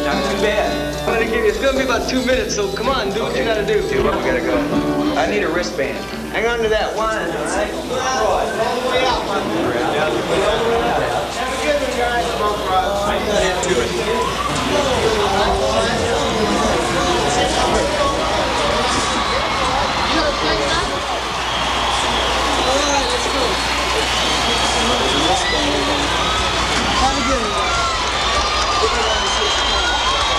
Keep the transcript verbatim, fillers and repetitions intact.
Not too bad. I'm gonna give you, it's gonna be about two minutes, so come on, do what Okay. you gotta do. Dude, we gotta go. I need a wristband. Hang on to that wine, all right? All the way out, my man. All the way out. Have a good one, guys. Come on, Rod. I got into it.